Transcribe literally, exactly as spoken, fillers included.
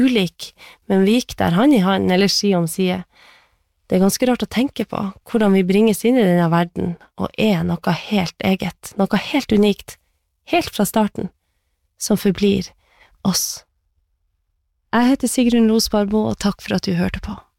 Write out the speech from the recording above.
ulik, men vi gikk der hand i hand, eller side om side. Det er ganske rart å tenke på hvordan vi bringes inn i denne verden, og er noe helt eget, noe helt unikt, helt fra starten, som forblir oss. Jeg heter Sigrun Losbarbo, og takk for at du hørte på.